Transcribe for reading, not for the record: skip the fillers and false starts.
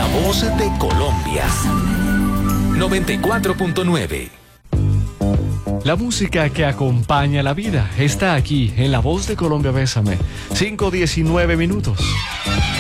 La voz de Colombia. 94.9. La música que acompaña la vida está aquí en La Voz de Colombia. Bésame. 5:19.